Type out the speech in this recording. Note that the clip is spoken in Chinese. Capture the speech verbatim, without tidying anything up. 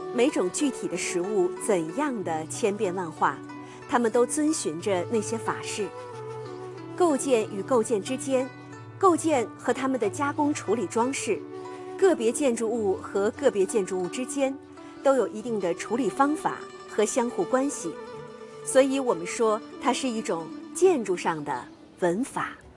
每种具体的食物怎样的千变万化，它们都遵循着那些法式。构件与构件之间，构件和它们的加工处理装饰，个别建筑物和个别建筑物之间，都有一定的处理方法和相互关系。所以我们说它是一种建筑上的文法。